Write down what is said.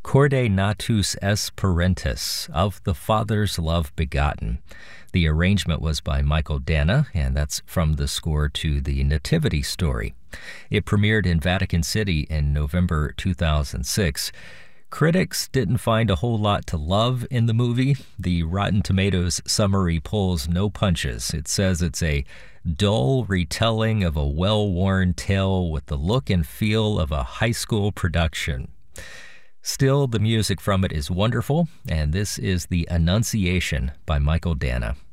Corde natus es parentis, of the Father's love begotten. The arrangement was by Michael Danna, and that's from the score to the Nativity story. It premiered in Vatican City in November 2006. Critics didn't find a whole lot to love in the movie. The Rotten Tomatoes summary pulls no punches. It says it's a dull retelling of a well-worn tale with the look and feel of a high school production. Still, the music from it is wonderful, and this is The Annunciation by Michael Danna.